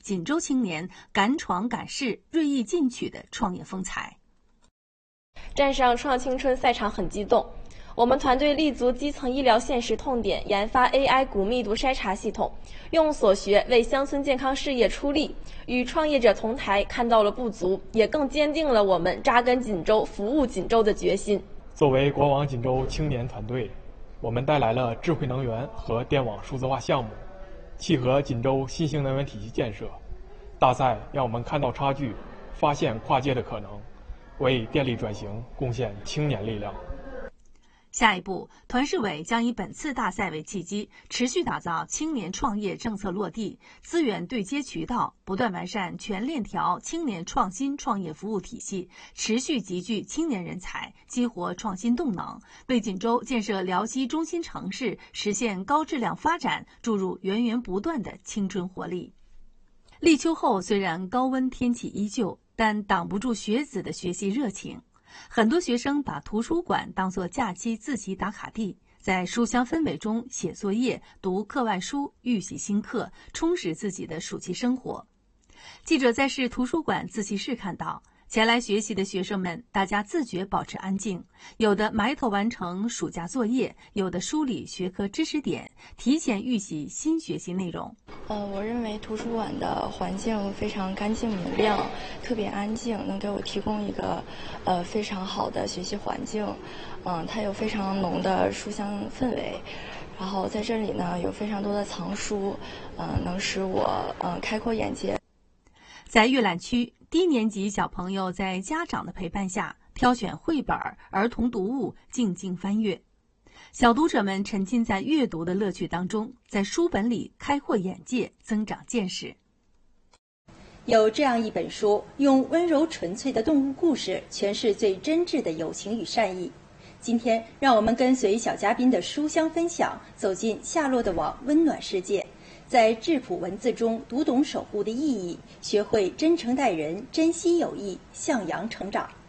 锦州青年敢闯敢试、锐意进取的创业风采。 站上创青春赛场很激动，我们团队立足基层医疗现实痛点，研发 AI 骨密度筛查系统，用所学为乡村健康事业出力，与创业者同台，看到了不足，也更坚定了我们扎根锦州、服务锦州的决心。 作为国网锦州青年团队，我们带来了智慧能源和电网数字化项目，契合锦州新型能源体系建设。大赛让我们看到差距，发现跨界的可能，为电力转型贡献青年力量。 下一步，团市委将以本次大赛为契机，持续打造青年创业政策落地、资源对接渠道，不断完善全链条青年创新创业服务体系，持续集聚青年人才，激活创新动能，为锦州建设辽西中心城市、实现高质量发展注入源源不断的青春活力。立秋后，虽然高温天气依旧，但挡不住学子的学习热情。很多学生把图书馆当作假期自习打卡地，在书香氛围中写作业、读课外书、预习新课，充实自己的暑期生活。记者在市图书馆自习室看到，前来学习的学生们，大家自觉保持安静，有的埋头完成暑假作业，有的梳理学科知识点，提前预习新学习内容。 我认为图书馆的环境非常干净明亮，特别安静，能给我提供一个非常好的学习环境。它有非常浓的书香氛围，然后在这里呢有非常多的藏书，能使我开阔眼界。 在阅览区，低年级小朋友在家长的陪伴下挑选绘本、儿童读物，静静翻阅。小读者们沉浸在阅读的乐趣当中，在书本里开阔眼界，增长见识。 有这样一本书，用温柔纯粹的动物故事诠释最真挚的友情与善意。今天，让我们跟随小嘉宾的书香分享，走进夏洛的网温暖世界，在质朴文字中读懂守护的意义，学会真诚待人，珍惜友谊，向阳成长。